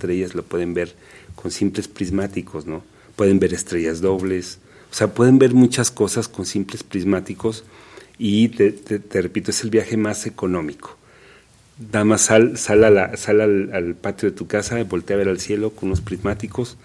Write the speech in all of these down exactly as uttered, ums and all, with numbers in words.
estrellas lo pueden ver con simples prismáticos, ¿no? Pueden ver estrellas dobles, o sea, pueden ver muchas cosas con simples prismáticos y te, te, te repito, es el viaje más económico. Nada más sal, sal, a la, sal al, al patio de tu casa, voltea a ver al cielo con unos prismáticos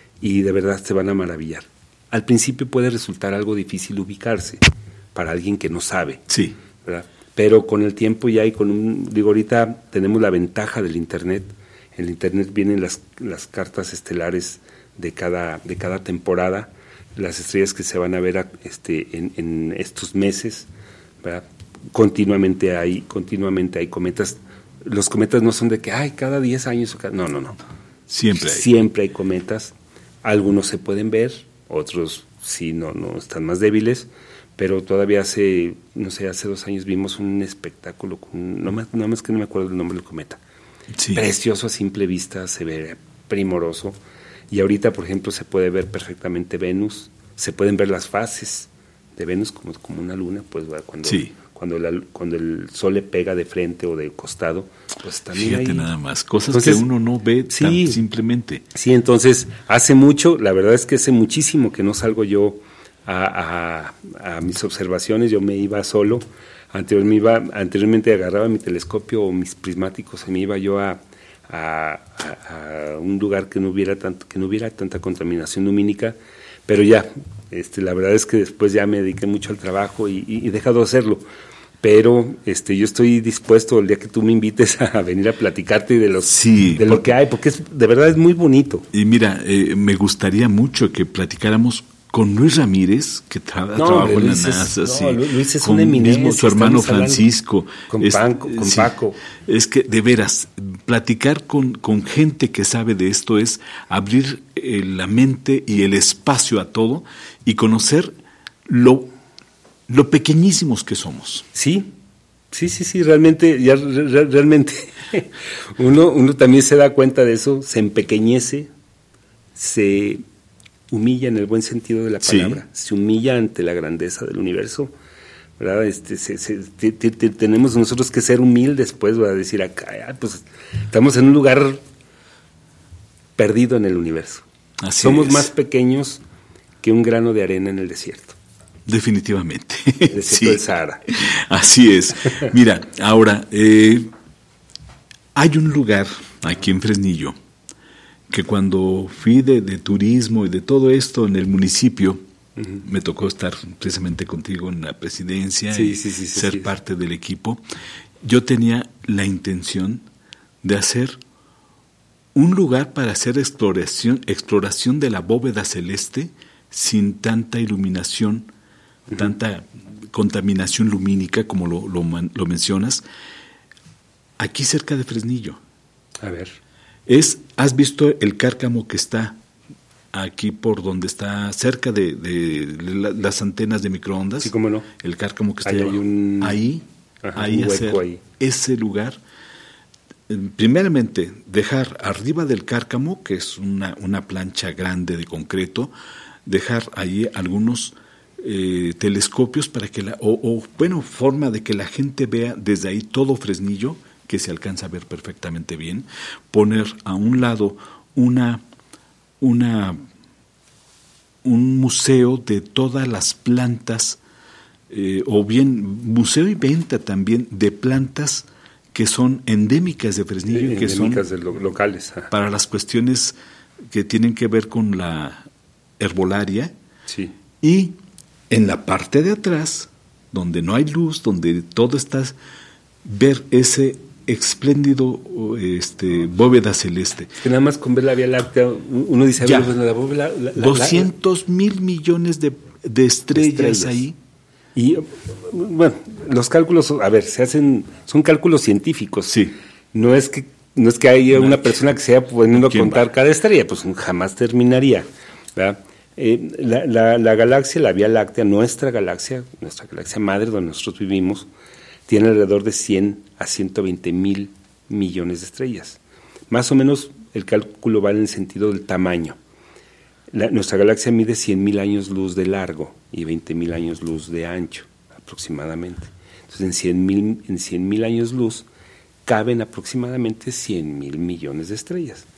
y de verdad te van a maravillar. Al principio puede resultar algo difícil ubicarse para alguien que no sabe, sí, ¿verdad? Pero con el tiempo ya y con un, digo, ahorita tenemos la ventaja del internet. En el internet vienen las, las cartas estelares de cada, de cada temporada, las estrellas que se van a ver a, este, en, en estos meses, ¿verdad? Continuamente hay, continuamente hay cometas. Los cometas no son de que, ay, cada diez años, no, no, no. Siempre hay. Siempre hay cometas. Algunos se pueden ver, otros sí, no, no están más débiles. Pero todavía hace, no sé, hace dos años vimos un espectáculo, con, no más, nada más que no me acuerdo el nombre del cometa. Sí. Precioso a simple vista, se ve primoroso. Y ahorita, por ejemplo, se puede ver perfectamente Venus, se pueden ver las fases de Venus como, como una luna, pues cuando, sí. cuando, la, cuando el sol le pega de frente o de costado, pues también Fíjate hay, nada más, cosas entonces, que uno no ve sí, tan simplemente. Sí, entonces, hace mucho, la verdad es que hace muchísimo que no salgo yo A, a, a mis observaciones, yo me iba solo, anterior, me iba, anteriormente agarraba mi telescopio o mis prismáticos y me iba yo a, a, a, a un lugar que no hubiera tanto, que no hubiera tanta contaminación lumínica, pero ya, este, la verdad es que después ya me dediqué mucho al trabajo y, y, y he dejado de hacerlo, pero este, yo estoy dispuesto el día que tú me invites a venir a platicarte de, los, sí, de lo que hay, porque es, de verdad es muy bonito. Y mira, eh, me gustaría mucho que platicáramos con Luis Ramírez, que tra no, trabajó en la NASA, es, sí, no, Luis es con una eminencia, mismo su hermano Francisco, con, es, Panco, con sí, Paco. Es que, de veras, platicar con, con gente que sabe de esto es abrir eh, la mente y el espacio a todo y conocer lo, lo pequeñísimos que somos. Sí, sí, sí, sí, realmente, ya, re, realmente uno, uno también se da cuenta de eso, se empequeñece, se humilla en el buen sentido de la palabra, sí. Se humilla ante la grandeza del universo, ¿verdad? Este, se, se, te, te, te, tenemos nosotros que ser humildes, pues, ¿verdad? Decir acá, pues, estamos en un lugar perdido en el universo. Así Somos es. más pequeños que un grano de arena en el desierto. Definitivamente. El desierto sí. del Sahara. Así es. Mira, ahora, eh, hay un lugar aquí en Fresnillo que cuando fui de, de turismo y de todo esto en el municipio, uh-huh. me tocó estar precisamente contigo en la presidencia sí, y sí, sí, ser sí, parte sí. del equipo. Yo tenía la intención de hacer un lugar para hacer exploración, exploración de la bóveda celeste sin tanta iluminación, uh-huh. tanta contaminación lumínica como lo, lo, lo mencionas, aquí cerca de Fresnillo. A ver. Es, ¿has visto el cárcamo que está aquí por donde está cerca de, de la, las antenas de microondas? Sí, cómo no. El cárcamo que está ahí. Hay un... Ahí, Ajá, ahí un hacer ahí. ese lugar. Primeramente, dejar arriba del cárcamo, que es una, una plancha grande de concreto, dejar allí algunos eh, telescopios para que la, o, o bueno, forma de que la gente vea desde ahí todo Fresnillo, que se alcanza a ver perfectamente bien, poner a un lado una, una, un museo de todas las plantas, eh, o bien museo y venta también de plantas que son endémicas de Fresnillo, eh, que endémicas son de lo, locales. Ah. Para las cuestiones que tienen que ver con la herbolaria. Sí. Y en la parte de atrás, donde no hay luz, donde todo está, ver ese espléndido este, bóveda celeste. Es que nada más con ver la Vía Láctea, uno dice, a ver, pues, la bóveda... La, la, doscientos mil millones de, de, estrellas de estrellas ahí. Y, bueno, los cálculos, a ver, se hacen, son cálculos científicos. Sí. No es que, no es que haya no, una persona que se haya poniendo a contar va? cada estrella, pues jamás terminaría, ¿verdad? Eh, la, la, la galaxia, la Vía Láctea, nuestra galaxia, nuestra galaxia madre donde nosotros vivimos, tiene alrededor de cien a ciento veinte mil millones de estrellas. Más o menos el cálculo va en el sentido del tamaño. La, nuestra galaxia mide cien mil años luz de largo y veinte mil años luz de ancho, aproximadamente. Entonces, en cien mil en cien mil años luz caben aproximadamente cien mil millones de estrellas.